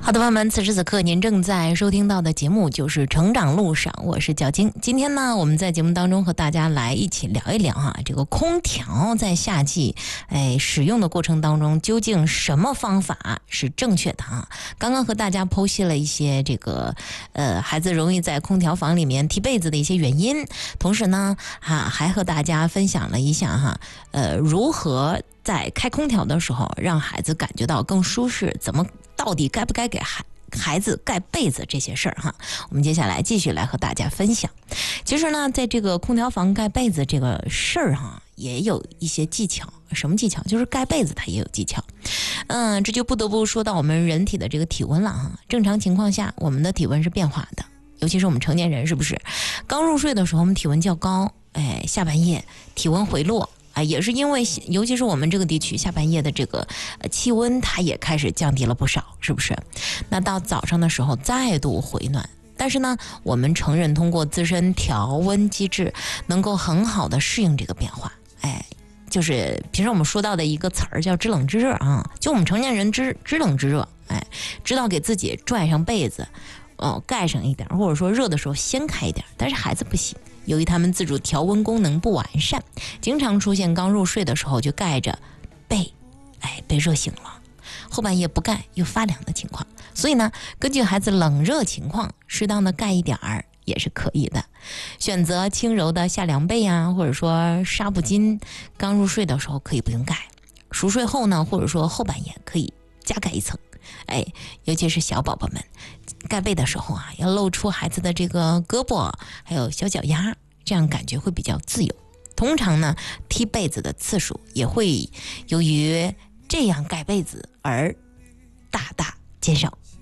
好的，朋友们，此时此刻您正在收听到的节目就是成长路上，我是小晶。今天呢，我们在节目当中和大家来一起聊一聊这个空调在夏季使用的过程当中，究竟什么方法是正确的啊？刚刚和大家剖析了一些这个孩子容易在空调房里面踢被子的一些原因，同时呢还和大家分享了一下如何在开空调的时候让孩子感觉到更舒适，到底该不该给孩子盖被子这些事儿哈。我们接下来继续来和大家分享。其实呢，在这个空调房盖被子这个事儿也有一些技巧。什么技巧？就是盖被子它也有技巧。这就不得不说到我们人体的这个体温了哈。正常情况下，我们的体温是变化的，尤其是我们成年人，是不是？刚入睡的时候，我们体温较高，下半夜体温回落。也是因为尤其是我们这个地区下半夜的这个气温它也开始降低了不少，是不是？那到早上的时候再度回暖，但是呢我们成人通过自身调温机制能够很好的适应这个变化。就是平时我们说到的一个词儿叫知冷知热啊，就我们成年人知冷知热，知道给自己拽上被子盖上一点，或者说热的时候掀开一点，但是孩子不行。由于他们自主调温功能不完善，经常出现刚入睡的时候就盖着被热醒了，后半夜不盖又发凉的情况。所以呢，根据孩子冷热情况，适当的盖一点儿也是可以的。选择轻柔的夏凉被或者说纱布巾，刚入睡的时候可以不用盖，熟睡后呢，或者说后半夜可以加盖一层。尤其是小宝宝们盖被的时候要露出孩子的这个胳膊还有小脚丫，这样感觉会比较自由。通常呢，踢被子的次数也会由于这样盖被子而大大减少。